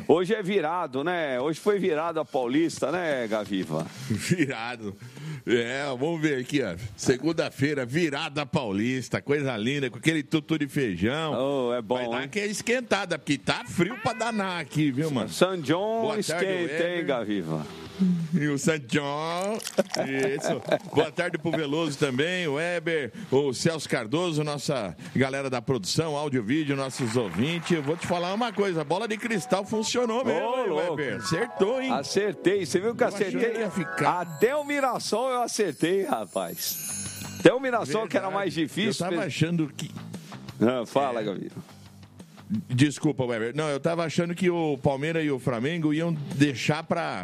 Hoje é virado, né? Hoje foi virado a Paulista, né, Gaviva? Virado. Vamos ver aqui, ó. Segunda-feira, virada Paulista, coisa linda, com aquele tutu de feijão. Oh, é bom, vai dar hein? aquela esquentada, porque tá frio pra danar aqui, viu, mano? São John Boa tarde, esquenta, hein, Gaviva? E o Santião. Isso. Boa tarde pro Veloso também, o Weber, o Celso Cardoso, nossa galera da produção, áudio e vídeo, nossos ouvintes. Eu vou te falar uma coisa, a bola de cristal funcionou mesmo, hein, Weber? Acertou, hein? Acertei, você viu que eu acertei? Até o Mirassol eu acertei, rapaz. Até o Mirassol, que era mais difícil. Eu tava achando que... Não, fala, Gaviva. Desculpa, Weber. Não, eu tava achando que o Palmeiras e o Flamengo iam deixar para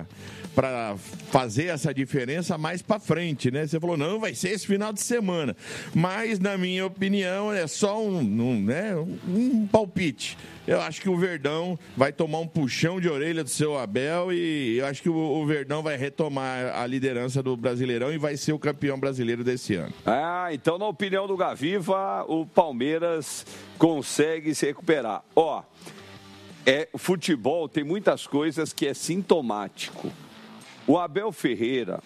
fazer essa diferença mais para frente, né? Você falou, não, vai ser esse final de semana. Mas, na minha opinião, é só um palpite. Eu acho que o Verdão vai tomar um puxão de orelha do seu Abel e eu acho que o Verdão vai retomar a liderança do Brasileirão e vai ser o campeão brasileiro desse ano. Então, na opinião do Gaviva, o Palmeiras consegue se recuperar. O futebol tem muitas coisas que é sintomático. O Abel Ferreira,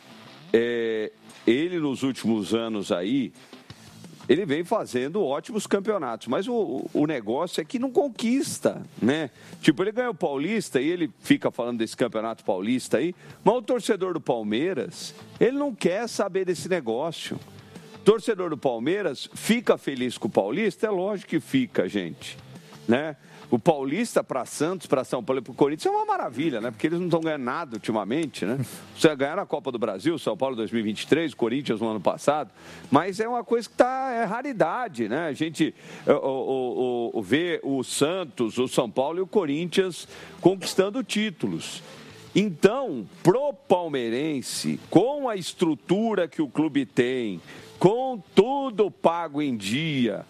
ele nos últimos anos aí, ele vem fazendo ótimos campeonatos, mas o negócio é que não conquista, né? Tipo, ele ganhou o Paulista e ele fica falando desse campeonato paulista aí, mas o torcedor do Palmeiras, ele não quer saber desse negócio. O torcedor do Palmeiras fica feliz com o Paulista? É lógico que fica, gente, né? O Paulista para Santos, para São Paulo e para o Corinthians é uma maravilha, né? Porque eles não estão ganhando nada ultimamente, né? Você ganhar a Copa do Brasil, São Paulo 2023, Corinthians no ano passado, mas é uma coisa que é raridade, né? A gente vê o Santos, o São Paulo e o Corinthians conquistando títulos. Então, pro palmeirense, com a estrutura que o clube tem, com tudo pago em dia,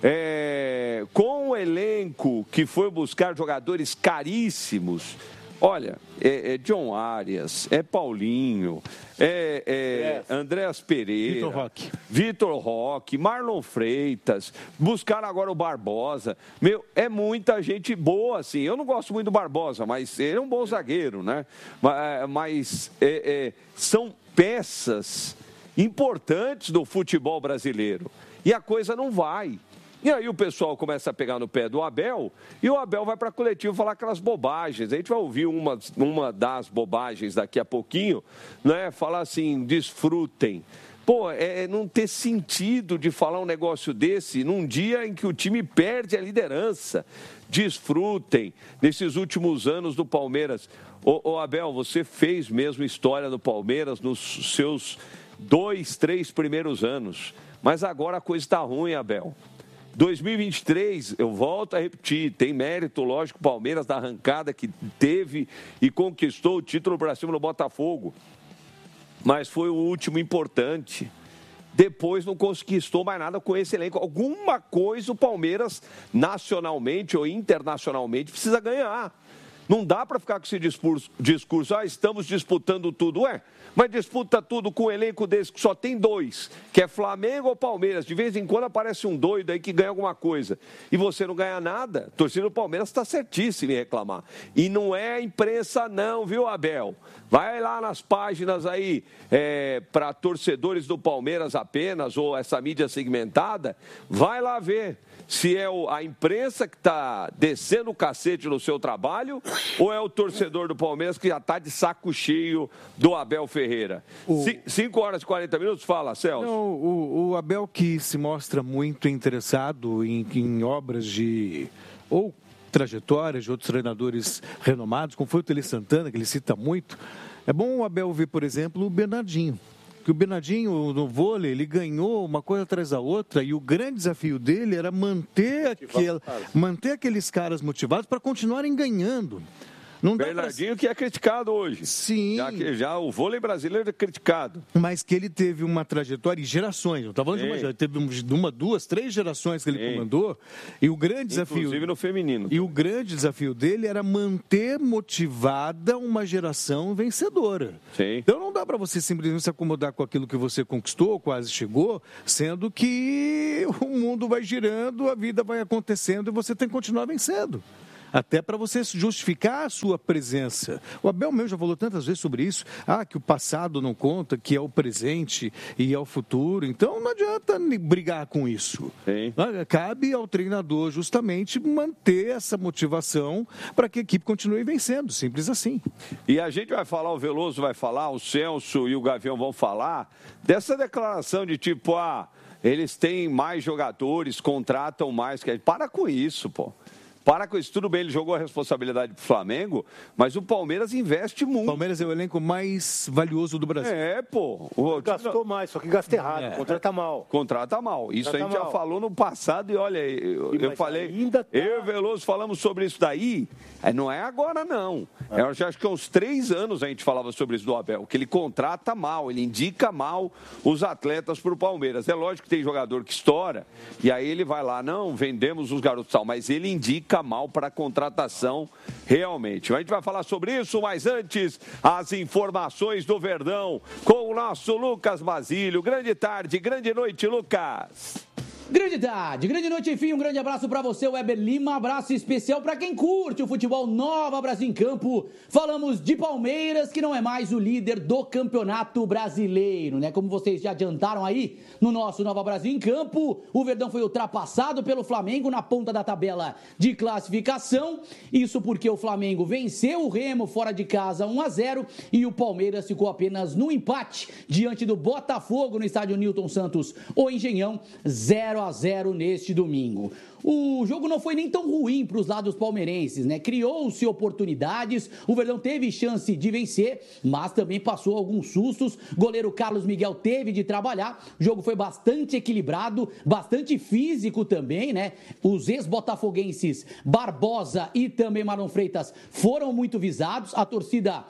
com o elenco que foi buscar jogadores caríssimos, olha, John Arias, Paulinho, Andréas Pereira, Vitor Roque, Marlon Freitas, buscaram agora o Barbosa. É muita gente boa, assim. Eu não gosto muito do Barbosa, mas ele é um bom zagueiro, né? Mas são peças importantes do futebol brasileiro. E a coisa não vai. E aí o pessoal começa a pegar no pé do Abel e o Abel vai para a coletiva falar aquelas bobagens. A gente vai ouvir uma das bobagens daqui a pouquinho, né? Falar assim, desfrutem. Não ter sentido de falar um negócio desse num dia em que o time perde a liderança. Desfrutem nesses últimos anos do Palmeiras. Abel, você fez mesmo história no Palmeiras nos seus 2, 3 primeiros anos. Mas agora a coisa está ruim, Abel. 2023, eu volto a repetir, tem mérito, lógico, o Palmeiras da arrancada que teve e conquistou o título para cima do Botafogo. Mas foi o último importante. Depois não conquistou mais nada com esse elenco. Alguma coisa o Palmeiras, nacionalmente ou internacionalmente, precisa ganhar. Não dá para ficar com esse discurso, estamos disputando tudo. Mas disputa tudo com um elenco desse que só tem 2, que é Flamengo ou Palmeiras. De vez em quando aparece um doido aí que ganha alguma coisa. E você não ganha nada. A torcida do Palmeiras está certíssima em reclamar. E não é a imprensa não, viu, Abel? Vai lá nas páginas aí, para torcedores do Palmeiras apenas, ou essa mídia segmentada, vai lá ver se é a imprensa que está descendo o cacete no seu trabalho ou é o torcedor do Palmeiras que já está de saco cheio do Abel Ferreira. 5 horas e 40 minutos, fala, Celso. Não, o Abel que se mostra muito interessado em obras ou trajetórias de outros treinadores renomados, como foi o Tele Santana, que ele cita muito. É bom o Abel ver, por exemplo, o Bernardinho. Que o Bernardinho, no vôlei, ele ganhou uma coisa atrás da outra e o grande desafio dele era manter aqueles caras motivados para continuarem ganhando. Não Bernardinho que é criticado hoje. Sim. Já o vôlei brasileiro é criticado. Mas que ele teve uma trajetória em gerações. Eu estava falando de uma geração. Ele teve 1, 2, 3 gerações que ele comandou. E o grande desafio... Inclusive no feminino. E o grande desafio dele era manter motivada uma geração vencedora. Sim. Então não dá para você simplesmente se acomodar com aquilo que você conquistou, quase chegou, sendo que o mundo vai girando, a vida vai acontecendo e você tem que continuar vencendo. até para você justificar a sua presença. O Abel mesmo já falou tantas vezes sobre isso, que o passado não conta, que é o presente e é o futuro, então não adianta brigar com isso. Sim. Cabe ao treinador justamente manter essa motivação para que a equipe continue vencendo, simples assim. E a gente vai falar, o Veloso vai falar, o Celso e o Gavião vão falar dessa declaração de tipo, eles têm mais jogadores, contratam mais. Para com isso, pô. Para com isso. Tudo bem, ele jogou a responsabilidade pro Flamengo, mas o Palmeiras investe muito. O Palmeiras é o elenco mais valioso do Brasil. Pô. Gastou mais, só que gasta errado. Contrata mal. Contrata mal. Isso a gente já falou no passado e olha, eu falei... Eu e o Veloso falamos sobre isso daí, não é agora não. Eu acho que há uns 3 anos a gente falava sobre isso do Abel, que ele contrata mal, ele indica mal os atletas pro Palmeiras. É lógico que tem jogador que estoura, e aí ele vai lá, não, vendemos os garotos tal, mas ele indica mal para a contratação realmente. A gente vai falar sobre isso, mas antes, as informações do Verdão com o nosso Lucas Basílio. Grande tarde, grande noite, Lucas. Grande tarde, grande noite, enfim, um grande abraço para você, Weber Lima, abraço especial para quem curte o futebol Nova Brasil em Campo. Falamos de Palmeiras, que não é mais o líder do Campeonato Brasileiro, né? Como vocês já adiantaram aí no nosso Nova Brasil em Campo, o Verdão foi ultrapassado pelo Flamengo na ponta da tabela de classificação. Isso porque o Flamengo venceu o Remo fora de casa 1-0 e o Palmeiras ficou apenas no empate diante do Botafogo no estádio Newton Santos, o Engenhão, 0-0 neste domingo. O jogo não foi nem tão ruim para os lados palmeirenses, né? Criou-se oportunidades, o Verdão teve chance de vencer, mas também passou alguns sustos. Goleiro Carlos Miguel teve de trabalhar. O jogo foi bastante equilibrado, bastante físico também, né? Os ex-botafoguenses Barbosa e também Marlon Freitas foram muito visados. A torcida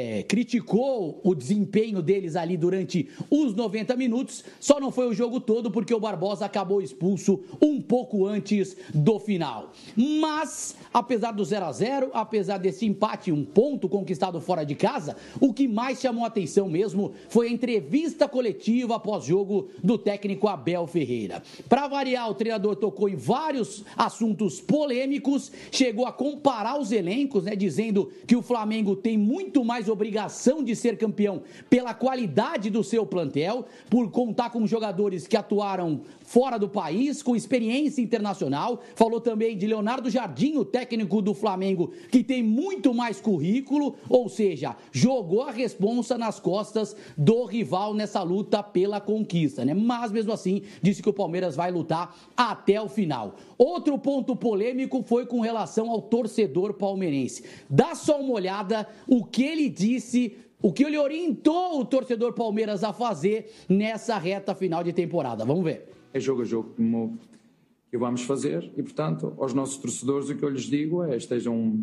criticou o desempenho deles ali durante os 90 minutos. Só não foi o jogo todo porque o Barbosa acabou expulso um pouco antes do final. Mas, apesar do 0-0, apesar desse empate, um ponto conquistado fora de casa, o que mais chamou a atenção mesmo foi a entrevista coletiva pós-jogo do técnico Abel Ferreira. Para variar, o treinador tocou em vários assuntos polêmicos, chegou a comparar os elencos, né, dizendo que o Flamengo tem muito mais obrigação de ser campeão pela qualidade do seu plantel, por contar com jogadores que atuaram fora do país, com experiência internacional. Falou também de Leonardo Jardim, o técnico do Flamengo, que tem muito mais currículo, ou seja, jogou a responsa nas costas do rival nessa luta pela conquista, né? Mas mesmo assim, disse que o Palmeiras vai lutar até o final. Outro ponto polêmico foi com relação ao torcedor palmeirense. Dá só uma olhada o que ele disse, o que ele orientou o torcedor Palmeiras a fazer nessa reta final de temporada. Vamos ver. É jogo a jogo como que vamos fazer e, portanto, aos nossos torcedores o que eu lhes digo é estejam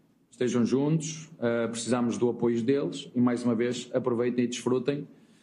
juntos, precisamos do apoio deles e, mais uma vez, aproveitem e desfrutem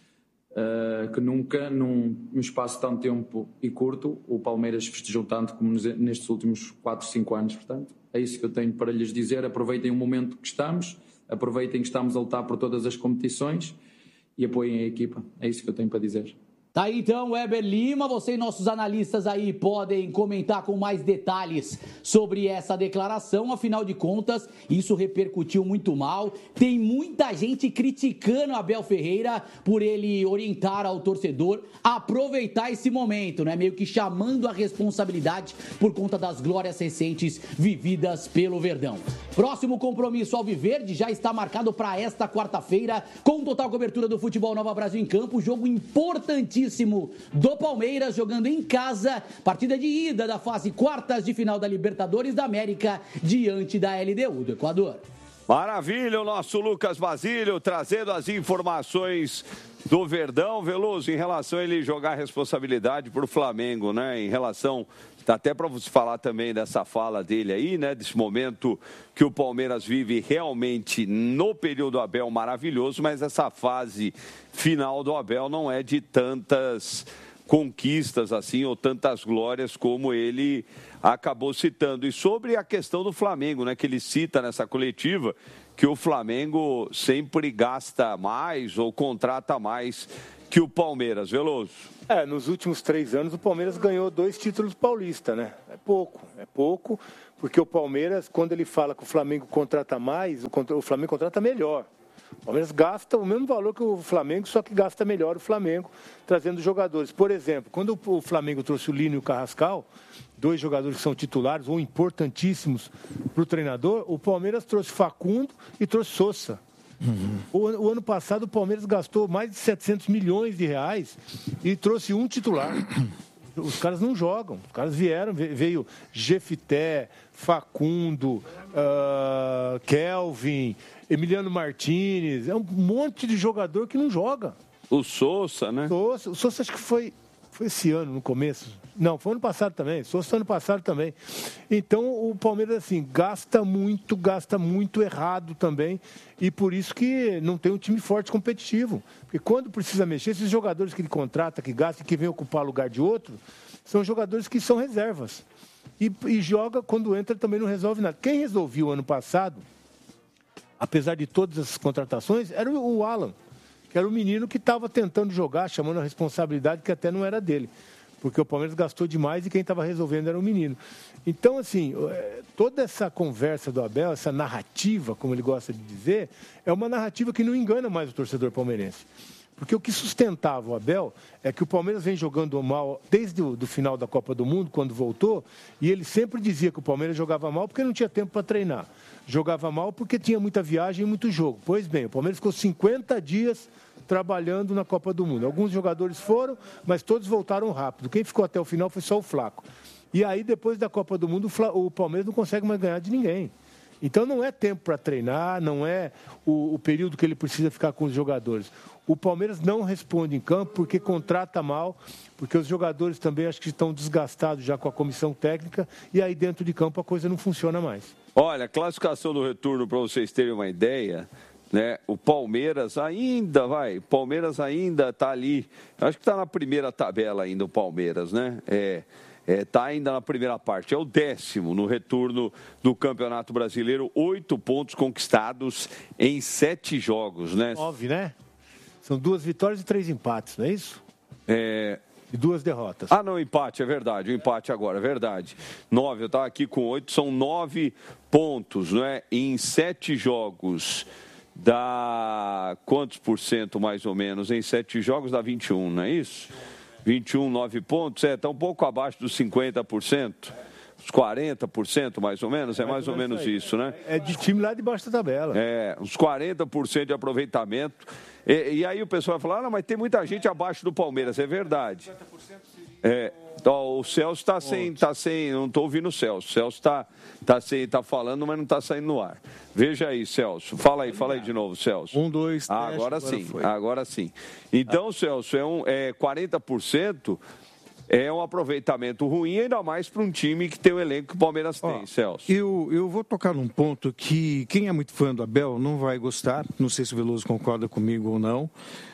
que nunca, num espaço de tanto tempo e curto, o Palmeiras festejou tanto como nestes últimos 4, 5 anos, portanto, é isso que eu tenho para lhes dizer. Aproveitem o momento que estamos, aproveitem que estamos a lutar por todas as competições e apoiem a equipa, é isso que eu tenho para dizer. Tá aí então, Weber Lima, você e nossos analistas aí podem comentar com mais detalhes sobre essa declaração. Afinal de contas, isso repercutiu muito mal. Tem muita gente criticando Abel Ferreira por ele orientar ao torcedor a aproveitar esse momento, né? Meio que chamando a responsabilidade por conta das glórias recentes vividas pelo Verdão. Próximo compromisso alviverde já está marcado para esta quarta-feira, com total cobertura do Futebol Nova Brasil em Campo, jogo importantíssimo do Palmeiras, jogando em casa, partida de ida da fase quartas de final da Libertadores da América, diante da LDU do Equador. Maravilha, o nosso Lucas Basílio trazendo as informações do Verdão. Veloso, em relação a ele jogar a responsabilidade para o Flamengo, né? Em relação, até para você falar também dessa fala dele aí, né? Desse momento que o Palmeiras vive realmente no período Abel maravilhoso, mas essa fase final do Abel não é de tantas conquistas assim ou tantas glórias como ele acabou citando. E sobre a questão do Flamengo, né, que ele cita nessa coletiva, que o Flamengo sempre gasta mais ou contrata mais que o Palmeiras. Veloso. Nos últimos 3 anos o Palmeiras ganhou 2 títulos paulistas, né? É pouco, Porque o Palmeiras, quando ele fala que o Flamengo contrata mais, o Flamengo contrata melhor. O Palmeiras gasta o mesmo valor que o Flamengo, só que gasta melhor o Flamengo, trazendo jogadores. Por exemplo, quando o Flamengo trouxe o Lino e o Carrascal, 2 jogadores que são titulares ou importantíssimos para o treinador, o Palmeiras trouxe Facundo e trouxe Sousa. O ano passado o Palmeiras gastou mais de 700 milhões de reais e trouxe um titular. Os caras não jogam. Os caras veio Jefité, Facundo, Kelvin, Emiliano Martínez. É um monte de jogador que não joga. O Sousa, né? O Sousa acho que foi esse ano, no começo. Não, foi ano passado também. Sousa ano passado também. Então, o Palmeiras, assim, gasta muito errado também. E por isso que não tem um time forte competitivo. Porque quando precisa mexer, esses jogadores que ele contrata, que gasta e que vem ocupar o lugar de outro, são jogadores que são reservas. E joga, quando entra, também não resolve nada. Quem resolveu ano passado, apesar de todas essas contratações, era o Alan, que era o menino que estava tentando jogar, chamando a responsabilidade que até não era dele. Porque o Palmeiras gastou demais e quem estava resolvendo era o menino. Então, assim, toda essa conversa do Abel, essa narrativa, como ele gosta de dizer, é uma narrativa que não engana mais o torcedor palmeirense. Porque o que sustentava o Abel é que o Palmeiras vem jogando mal desde o final da Copa do Mundo, quando voltou, e ele sempre dizia que o Palmeiras jogava mal porque não tinha tempo para treinar. Jogava mal porque tinha muita viagem e muito jogo. Pois bem, o Palmeiras ficou 50 dias trabalhando na Copa do Mundo. Alguns jogadores foram, mas todos voltaram rápido. Quem ficou até o final foi só o Flaco. E aí, depois da Copa do Mundo, o Palmeiras não consegue mais ganhar de ninguém. Então, não é tempo para treinar, não é o período que ele precisa ficar com os jogadores. O Palmeiras não responde em campo porque contrata mal, porque os jogadores também acho que estão desgastados já com a comissão técnica e aí dentro de campo a coisa não funciona mais. Olha, classificação do retorno, para vocês terem uma ideia, né? O Palmeiras ainda está ali, acho que está na primeira tabela ainda o Palmeiras, né? Está ainda na primeira parte, é o 10º no retorno do Campeonato Brasileiro, 8 pontos conquistados em 7 jogos, né? 9, né? São 2 vitórias e 3 empates, não é isso? E 2 derrotas. Ah, não, empate, é verdade, o empate agora, é verdade. 9, eu estava aqui com 8, são 9 pontos, né? Em 7 jogos. Dá quantos por cento mais ou menos? Em 7 jogos dá 21, não é isso? 21, 9 pontos, está um pouco abaixo dos 50%, uns 40% mais ou menos, é mais ou menos isso, né? É de time lá debaixo da tabela. Uns 40% de aproveitamento. E aí o pessoal vai falar, não, mas tem muita gente abaixo do Palmeiras, é verdade. Então, o Celso está sem, não estou ouvindo o Celso. O Celso está falando, mas não está saindo no ar. Veja aí, Celso. Fala aí de novo, Celso. 1, 2, 3. Agora sim. Então, Celso, 40% é um aproveitamento ruim, ainda mais para um time que tem o elenco que o Palmeiras tem, Celso. Eu vou tocar num ponto que quem é muito fã do Abel não vai gostar, não sei se o Veloso concorda comigo ou não.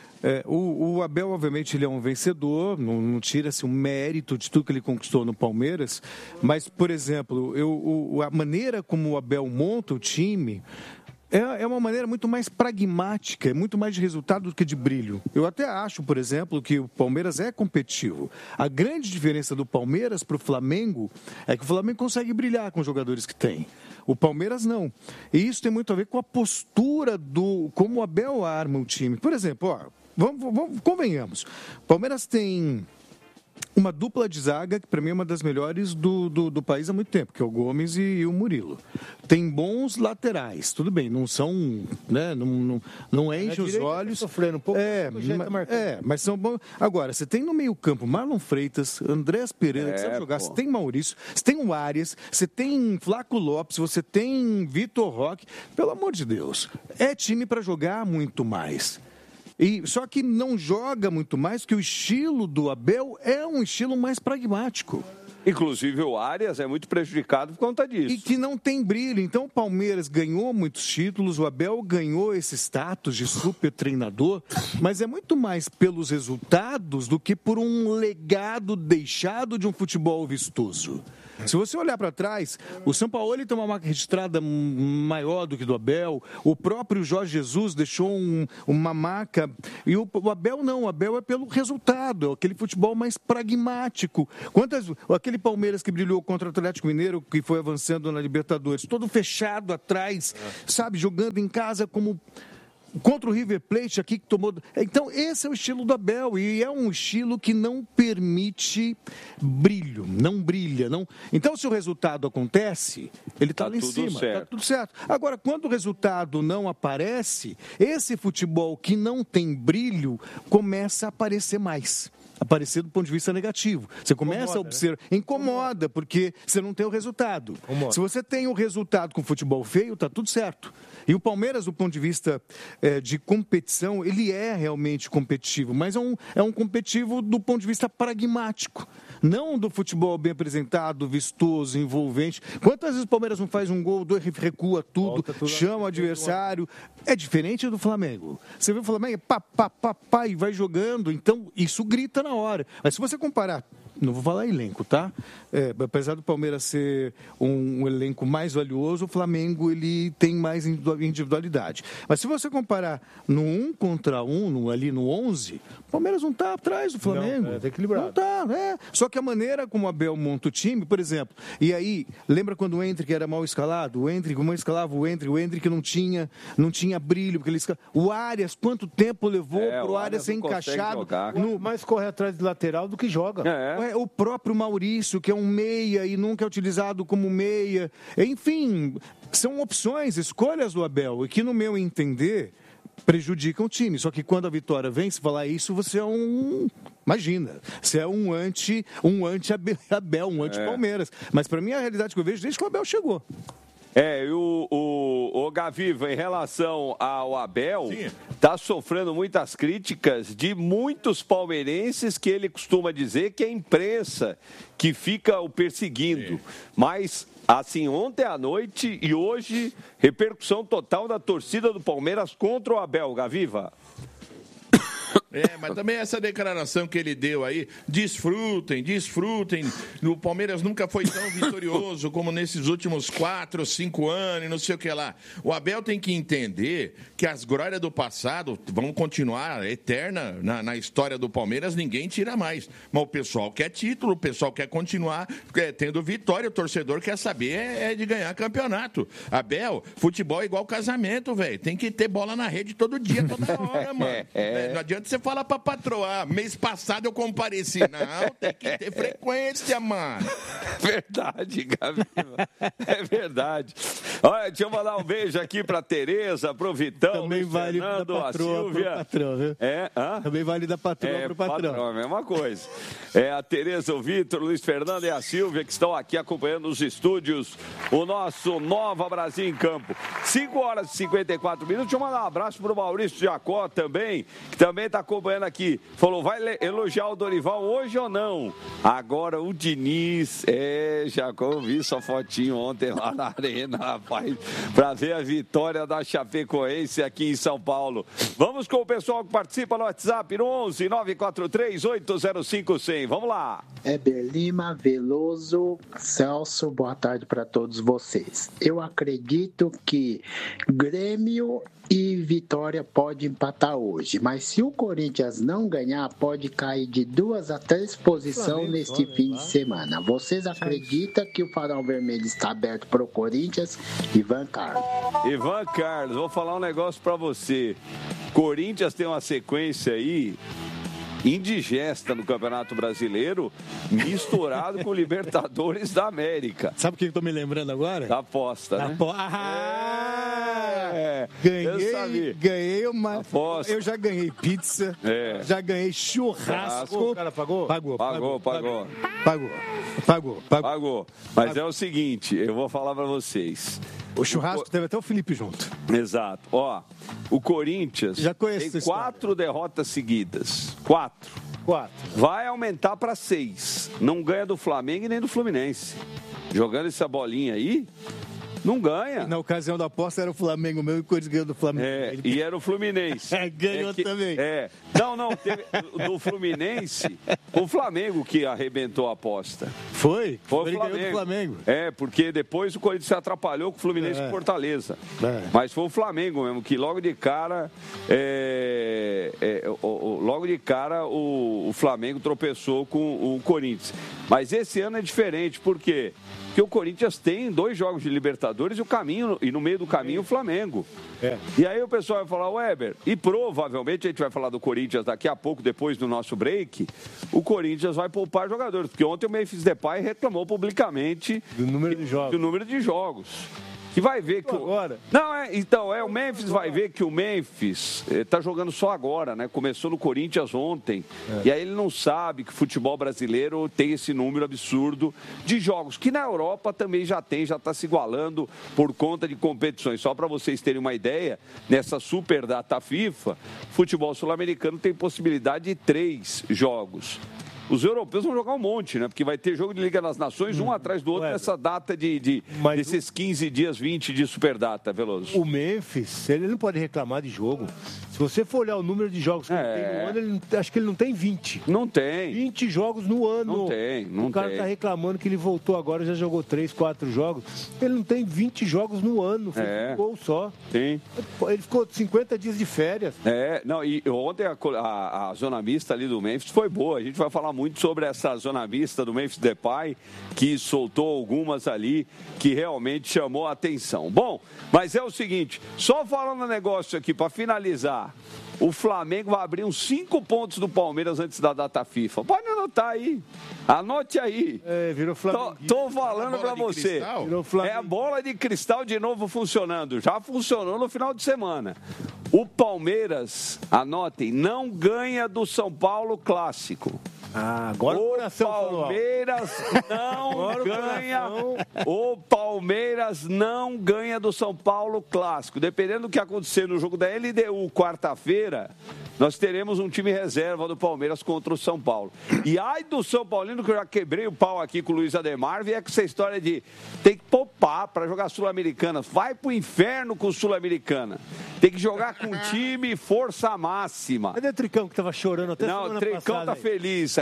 O Abel, obviamente, ele é um vencedor, não tira-se o mérito de tudo que ele conquistou no Palmeiras, mas, por exemplo, a maneira como o Abel monta o time é uma maneira muito mais pragmática, é muito mais de resultado do que de brilho. Eu até acho, por exemplo, que o Palmeiras é competitivo. A grande diferença do Palmeiras para o Flamengo é que o Flamengo consegue brilhar com os jogadores que tem. O Palmeiras não. E isso tem muito a ver com a postura como o Abel arma o time. Por exemplo, convenhamos, o Palmeiras tem uma dupla de zaga que para mim é uma das melhores do país há muito tempo, que é o Gomes e o Murilo. Tem bons laterais, tudo bem, não são, né, não enche os olhos. Sofrendo um pouco, mas são bons. Agora, você tem no meio-campo Marlon Freitas, Andrés Pereira, que sabe jogar, você tem Maurício, você tem o Arias, você tem Flaco Lopes, você tem Vitor Roque. Pelo amor de Deus, é time para jogar muito mais. Só que não joga muito mais, que o estilo do Abel é um estilo mais pragmático. Inclusive o Arias é muito prejudicado por conta disso. E que não tem brilho. Então o Palmeiras ganhou muitos títulos, o Abel ganhou esse status de super treinador, mas é muito mais pelos resultados do que por um legado deixado de um futebol vistoso. Se você olhar para trás, o Sampaoli tem uma marca registrada maior do que do Abel, o próprio Jorge Jesus deixou uma marca, e o Abel não, o Abel é pelo resultado, é aquele futebol mais pragmático. Aquele Palmeiras que brilhou contra o Atlético Mineiro, que foi avançando na Libertadores, todo fechado atrás, sabe, jogando em casa como... Contra o River Plate aqui que tomou... Então, esse é o estilo do Abel e é um estilo que não permite brilho, não brilha. Não... Então, se o resultado acontece, ele está lá em cima, está tudo certo. Agora, quando o resultado não aparece, esse futebol que não tem brilho começa a aparecer mais. Aparecer do ponto de vista negativo. Você começa a observar, incomoda, porque você não tem o resultado. Se você tem o resultado com futebol feio, está tudo certo. E o Palmeiras, do ponto de vista de competição, ele é realmente competitivo, mas é um competitivo do ponto de vista pragmático. Não do futebol bem apresentado, vistoso, envolvente. Quantas vezes o Palmeiras não faz um gol, recua tudo, chama o adversário? É diferente do Flamengo. Você vê o Flamengo, pá, e vai jogando, então isso grita na hora. Mas se você comparar, não vou falar elenco, tá? Apesar do Palmeiras ser um elenco mais valioso, o Flamengo ele tem mais individualidade. Mas se você comparar no 1 contra 1, ali no 11, o Palmeiras não está atrás do Flamengo. Não, tá equilibrado. Não está, Só que a maneira como o Abel monta o time, por exemplo, e aí, lembra quando o Endrick era mal escalado? O Endrick, como escalava o Endrick não tinha brilho, porque o Arias, quanto tempo levou para o Arias ser encaixado? Mais corre atrás de lateral do que joga. O próprio Maurício, que é um meia e nunca é utilizado como meia. Enfim, são opções, escolhas do Abel, e que, no meu entender, prejudicam o time. Só que quando a vitória vem, se falar isso, você é imagina, você é um anti-Abel, um anti-Palmeiras. Mas, para mim, a realidade que eu vejo desde que o Abel chegou. O Gaviva, em relação ao Abel, está sofrendo muitas críticas de muitos palmeirenses que ele costuma dizer que é a imprensa que fica o perseguindo. Mas, assim, ontem à noite e hoje, repercussão total da torcida do Palmeiras contra o Abel, Gaviva. Mas também essa declaração que ele deu aí, desfrutem. O Palmeiras nunca foi tão vitorioso como nesses últimos 4, 5 anos, não sei o que lá. O Abel tem que entender que as glórias do passado vão continuar eterna na história do Palmeiras, ninguém tira mais. Mas o pessoal quer título, o pessoal quer continuar tendo vitória, o torcedor quer saber de ganhar campeonato. Abel, futebol é igual casamento, velho. Tem que ter bola na rede todo dia, toda hora, mano. Não adianta você falar pra patroa, mês passado eu compareci. Não, tem que ter frequência, mano. Verdade, Gaviva. É verdade. Olha, deixa eu mandar um beijo aqui pra Tereza, pro Vitão, também vale Fernando, da patroa, a Silvia. Pro patrão, viu? Também vale da patroa pro patrão. A mesma coisa. A Tereza, o Vitor, o Luiz Fernando e a Silvia que estão aqui acompanhando os estúdios, o nosso Nova Brasil em Campo. 5 horas e 54 minutos. Deixa eu mandar um abraço pro Maurício Jacó também, que também está acompanhando aqui. Falou, vai elogiar o Dorival hoje ou não? Agora o Diniz, Jacó, eu vi sua fotinho ontem lá na arena, rapaz, para ver a vitória da Chapecoense aqui em São Paulo. Vamos com o pessoal que participa no WhatsApp, no 11 943 805 100. Vamos lá. Heber Lima, Veloso, Celso, boa tarde para todos vocês. Eu acredito que Grêmio e Vitória pode empatar hoje, mas se o Corinthians não ganhar, pode cair de 2 a 3 posições neste fim de semana. Vocês acreditam que o Farol Vermelho está aberto para o Corinthians? Ivan Carlos, vou falar um negócio para você. Corinthians tem uma sequência aí indigesta no Campeonato Brasileiro, misturado com Libertadores da América. Sabe o que eu tô me lembrando agora? Da aposta, né? Ganhei uma aposta. Eu já ganhei pizza, já ganhei churrasco. O cara pagou? Pagou. Mas é o seguinte, eu vou falar para vocês. O churrasco teve até o Felipe junto. Exato. Ó, o Corinthians tem 4 derrotas seguidas. 4. Vai aumentar para 6. Não ganha do Flamengo e nem do Fluminense. Jogando essa bolinha aí, Não ganha. Na ocasião da aposta era o Flamengo mesmo e o Corinthians ganhou do Flamengo. E era o Fluminense. Ganhou também. Não, teve, do Fluminense, o Flamengo que arrebentou a aposta. Foi? Foi o Ganhou do Flamengo. Porque depois o Corinthians se atrapalhou com o Fluminense e Fortaleza. Mas foi o Flamengo mesmo, que logo de cara, o Flamengo tropeçou com o Corinthians. Mas esse ano é diferente, por quê? Porque o Corinthians tem 2 jogos de Libertadores e no meio do caminho o Flamengo. E aí o pessoal vai falar, Weber, e provavelmente a gente vai falar do Corinthians daqui a pouco, depois do nosso break, o Corinthians vai poupar jogadores, porque ontem o Memphis Depay reclamou publicamente do número de jogos. Que vai ver que agora. O Memphis vai ver que o Memphis está jogando só agora, né? Começou no Corinthians ontem. E aí ele não sabe que o futebol brasileiro tem esse número absurdo de jogos, que na Europa também já está se igualando por conta de competições. Só para vocês terem uma ideia, nessa super data FIFA, o futebol sul-americano tem possibilidade de 3 jogos. Os europeus vão jogar um monte, né? Porque vai ter jogo de Liga das Nações, um atrás do outro, nessa data desses 15 dias, 20 de superdata, Veloso. O Memphis, ele não pode reclamar de jogo. Se você for olhar o número de jogos que ele tem no ano, acho que ele não tem 20. Não tem. 20 jogos no ano. Não tem. O cara tá reclamando que ele voltou agora, já jogou 3, 4 jogos. Ele não tem 20 jogos no ano, fez um gol só. Sim. Ele ficou 50 dias de férias. E ontem a zona mista ali do Memphis foi boa. A gente vai falar muito sobre essa zona mista do Memphis Depay, que soltou algumas ali que realmente chamou a atenção. Bom, mas é o seguinte, só falando um negócio aqui para finalizar, o Flamengo vai abrir uns 5 pontos do Palmeiras antes da data FIFA. Pode anotar aí. Anote aí. Virou Flamengo. Tô falando para você. É a bola de cristal de novo funcionando. Já funcionou no final de semana. O Palmeiras, anotem, não ganha do São Paulo Clássico. Agora o Palmeiras não ganha. O Palmeiras não ganha do São Paulo Clássico. Dependendo do que acontecer no jogo da LDU quarta-feira, nós teremos um time reserva do Palmeiras contra o São Paulo. E ai do São Paulino, que eu já quebrei o pau aqui com o Luiz Ademar, vier com essa história de tem que poupar para jogar Sul-Americana. Vai pro inferno com Sul-Americana. Tem que jogar com time força máxima. Cadê o Tricão que tava chorando até semana passada? Não, o Tricão tá feliz.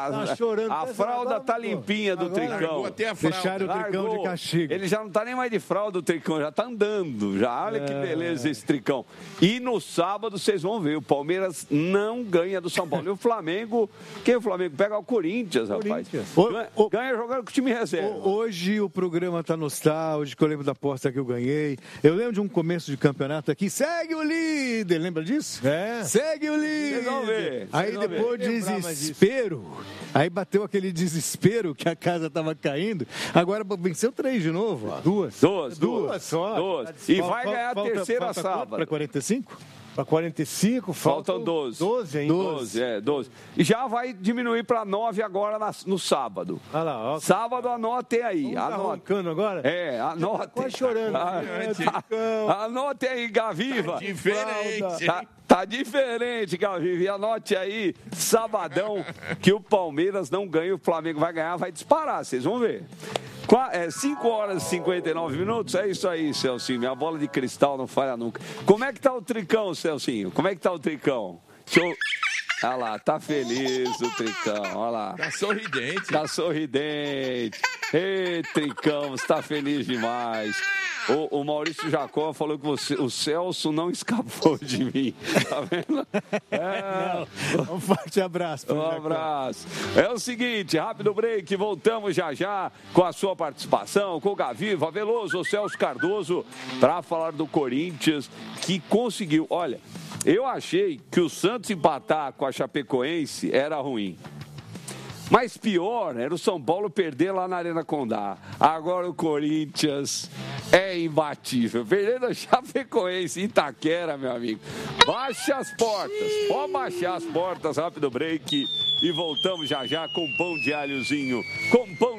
A fralda tá limpinha do Tricão. Deixaram o Tricão de castigo. Ele já não tá nem mais de fralda, o Tricão, já tá andando. Já, olha que beleza esse Tricão. E no sábado, vocês vão ver, o Palmeiras não ganha do São Paulo. E o Flamengo, quem o Flamengo? Pega o Corinthians, rapaz. Ganha jogando com o time reserva. Hoje o programa tá nostálgico, eu lembro da aposta que eu ganhei. Eu lembro de um começo de campeonato aqui, segue o líder, lembra disso? Segue o líder. Vocês vão ver. Aí depois desespero. Aí bateu aquele desespero que a casa tava caindo. Agora venceu 3 de novo. Duas só. E vai ganhar a terceira sábado. Para 45? Para 45, faltam 12. 12 ainda. 12. E já vai diminuir para 9 agora no sábado. Olha lá, ó. Sábado anotem aí. Anotem agora? Anotem. Tá quase chorando. Anotem aí, Gaviva. Tá diferente. Tá diferente, Gaviva. E anote aí, sabadão, que o Palmeiras não ganha, o Flamengo vai ganhar, vai disparar, vocês vão ver. 5 horas e 59 minutos, é isso aí, Celcinho. Minha bola de cristal não falha nunca. Como é que tá o Tricão, Celcinho? Como é que tá o Tricão? Olha lá, tá feliz o Tricão, olha lá. Tá sorridente. Ei, Tricão, você tá feliz demais. O Maurício Jacó falou que o Celso não escapou de mim. Tá vendo? Um forte abraço. Um abraço. É o seguinte, rápido break, voltamos já com a sua participação, com o Gaviva, Veloso, o Celso Cardoso, para falar do Corinthians, que conseguiu. Olha, eu achei que o Santos empatar com a Chapecoense era ruim. Mas pior era o São Paulo perder lá na Arena Condá. Agora o Corinthians é imbatível. Perdendo a Chapecoense, Itaquera, meu amigo. Baixa as portas. Pode baixar as portas, rápido break. E voltamos já com pão de alhozinho. Com pão